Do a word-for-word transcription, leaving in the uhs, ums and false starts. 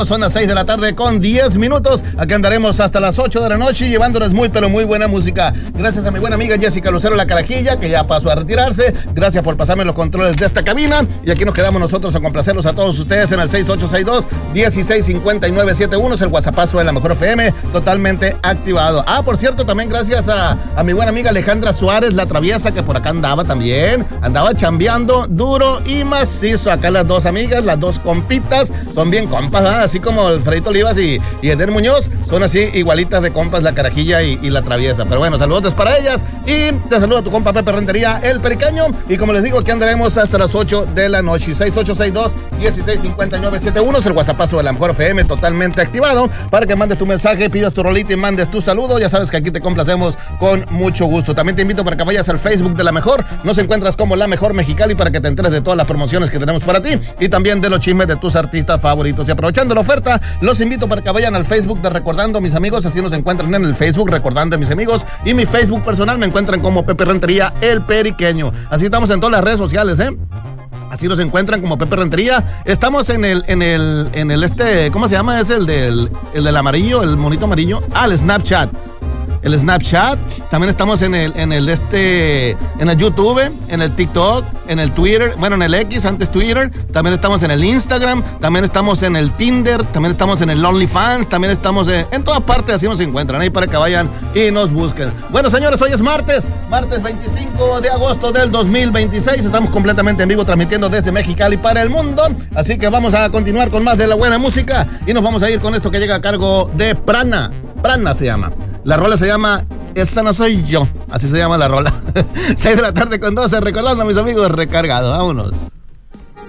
Son las seis de la tarde con diez minutos. Aquí andaremos hasta las ocho de la noche llevándoles muy pero muy buena música. Gracias a mi buena amiga Jessica Lucero La Carajilla, que ya pasó a retirarse. Gracias por pasarme los controles de esta cabina. Y aquí nos quedamos nosotros a complacerlos a todos ustedes en el seis ocho seis dos, uno seis cinco nueve siete uno. Es el WhatsAppazo de la Mejor F M, totalmente activado. Ah, por cierto, también gracias a, a mi buena amiga Alejandra Suárez, la traviesa, que por acá andaba también. Andaba chambeando duro y macizo. Acá las dos amigas, las dos compitas, son bien compas, ¿verdad? Así como Alfredito Olivas y, y Eder Muñoz, son así igualitas de compas, la Carajilla y, y la traviesa. Pero bueno, saludos para ellas y te saluda tu compa Pepe Rentería, el Periqueño. Y como les digo, aquí andaremos hasta las ocho de la noche. seis ocho seis dos, uno seis cinco nueve siete uno es el WhatsAppazo de la Mejor F M, totalmente activado para que mandes tu mensaje, pidas tu rolita y mandes tu saludo. Ya sabes que aquí te complacemos con mucho gusto. También te invito para que vayas al Facebook de La Mejor. Nos encuentras como La Mejor Mexicali para que te enteres de todas las promociones que tenemos para ti y también de los chismes de tus artistas favoritos. Y aprovechando la oferta, los invito para que vayan al Facebook de Recordando a Mis Amigos. Así nos encuentran en el Facebook Recordando a Mis Amigos, y mi Facebook personal me encuentran como Pepe Rentería, el Periqueño. Así estamos en todas las redes sociales, ¿eh? Así nos encuentran como Pepe Rentería. Estamos en el, en el, en el este, ¿cómo se llama? Es el del, el del amarillo, el monito amarillo. Ah, el Snapchat. El Snapchat, también estamos en el, en el este, en el YouTube, en el TikTok, en el Twitter, bueno, en el X, antes Twitter, también estamos en el Instagram, también estamos en el Tinder, también estamos en el OnlyFans, también estamos en, en todas partes, así nos encuentran, ahí para que vayan y nos busquen. Bueno, señores, hoy es martes, martes veinticinco de agosto del dos mil veintiséis, estamos completamente en vivo transmitiendo desde Mexicali para el mundo, así que vamos a continuar con más de la buena música y nos vamos a ir con esto que llega a cargo de Prana, Prana se llama. La rola se llama Esa No Soy Yo. Así se llama la rola. seis de la tarde con doce. Recordando a mis amigos recargados. Vámonos.